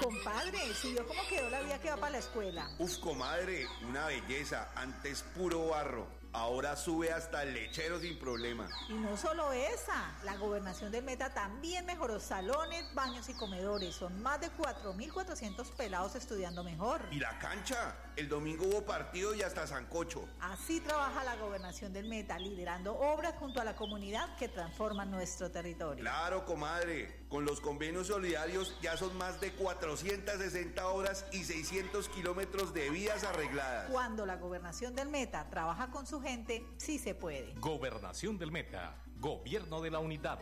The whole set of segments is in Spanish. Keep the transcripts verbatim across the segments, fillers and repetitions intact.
Compadre, ¿si vio cómo quedó la vía que va para la escuela? Uf, comadre, una belleza, antes puro barro, ahora sube hasta el lechero sin problema. Y no solo esa, la gobernación del Meta también mejoró salones, baños y comedores. Son más de cuatro mil cuatrocientos pelados estudiando mejor. ¿Y la cancha? El domingo hubo partido y hasta sancocho. Así trabaja la gobernación del Meta, liderando obras junto a la comunidad que transforman nuestro territorio. Claro, comadre, con los convenios solidarios ya son más de cuatrocientas sesenta obras y seiscientos kilómetros de vías arregladas. Cuando la gobernación del Meta trabaja con su gente, sí se puede. Gobernación del Meta, Gobierno de la Unidad.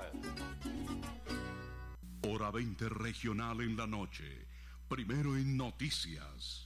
Hora veinte regional en la noche. Primero en noticias.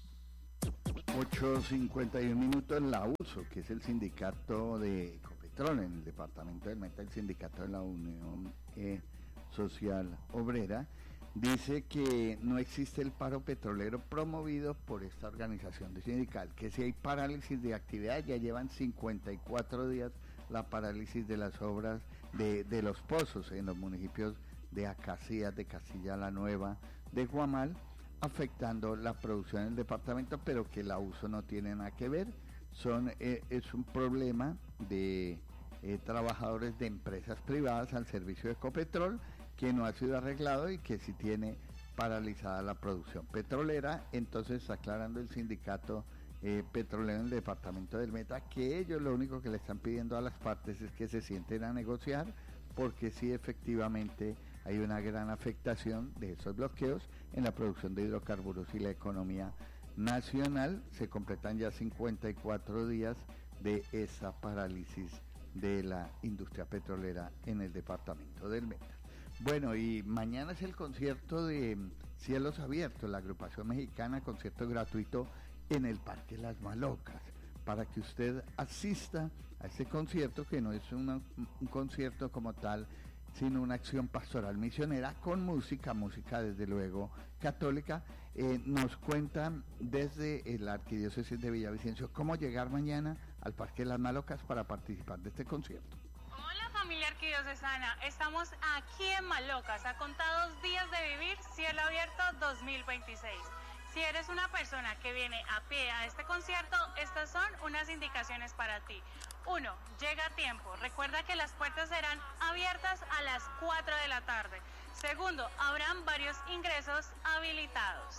ocho cincuenta y un minutos. La USO, que es el sindicato de Ecopetrol en el departamento del Meta, el sindicato de la Unión eh, Social Obrera, dice que no existe el paro petrolero promovido por esta organización de sindical, que si hay parálisis de actividad, ya llevan cincuenta y cuatro días la parálisis de las obras de, de los pozos en los municipios de Acacías, de Castilla la Nueva, de Guamal, afectando la producción del departamento, pero que la USO no tiene nada que ver. Son, eh, es un problema de eh, trabajadores de empresas privadas al servicio de Ecopetrol, que no ha sido arreglado y que sí tiene paralizada la producción petrolera. Entonces está aclarando el sindicato eh, petrolero en el departamento del Meta que ellos lo único que le están pidiendo a las partes es que se sienten a negociar, porque sí efectivamente hay una gran afectación de esos bloqueos en la producción de hidrocarburos y la economía nacional. Se completan ya cincuenta y cuatro días de esa parálisis de la industria petrolera en el departamento del Meta. Bueno, y mañana es el concierto de Cielos Abiertos, la agrupación mexicana, concierto gratuito en el Parque Las Malocas, para que usted asista a este concierto, que no es una, un concierto como tal, sino una acción pastoral misionera con música, música desde luego católica. Eh, nos cuentan desde la Arquidiócesis de Villavicencio cómo llegar mañana al Parque Las Malocas para participar de este concierto. Familia arquidiocesana, estamos aquí en Malocas, a contados días de vivir Cielo Abierto dos mil veintiséis. Si eres una persona que viene a pie a este concierto, estas son unas indicaciones para ti. Uno, llega a tiempo. Recuerda que las puertas serán abiertas a las cuatro de la tarde. Segundo, habrán varios ingresos habilitados.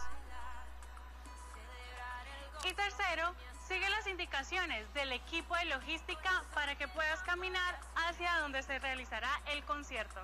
Y tercero, sigue las indicaciones del equipo de logística para que puedas caminar hacia donde se realizará el concierto.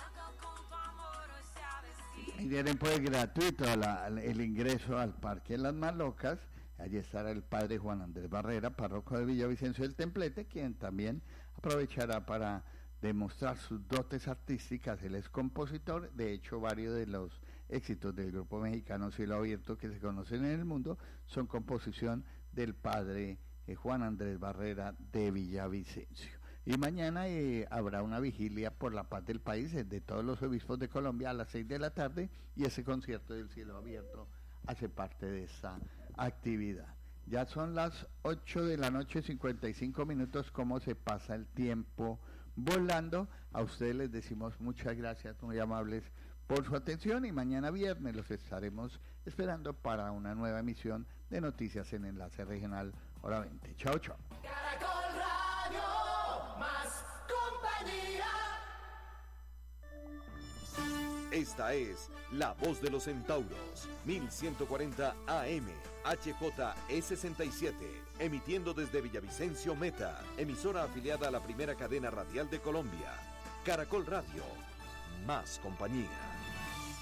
Y tienen pues gratuito la, el ingreso al Parque Las Malocas. Allí estará el padre Juan Andrés Barrera, párroco de Villavicencio del Templete, quien también aprovechará para demostrar sus dotes artísticas. Él es compositor, de hecho varios de los éxitos del grupo mexicano Cielo Abierto que se conocen en el mundo son composición del padre eh, Juan Andrés Barrera de Villavicencio. Y mañana eh, habrá una vigilia por la paz del país eh, de todos los obispos de Colombia a las seis de la tarde, y ese concierto del Cielo Abierto hace parte de esa actividad. Ya son las ocho de la noche, cincuenta y cinco minutos, cómo se pasa el tiempo volando. A ustedes les decimos muchas gracias, muy amables, por su atención, y mañana viernes los estaremos esperando para una nueva emisión de Noticias en Enlace Regional, hora veinte. Chao, chao. Caracol Radio, más compañía. Esta es La Voz de los Centauros, mil ciento cuarenta A M, H J E sesenta y siete, emitiendo desde Villavicencio Meta, emisora afiliada a la primera cadena radial de Colombia. Caracol Radio, más compañía.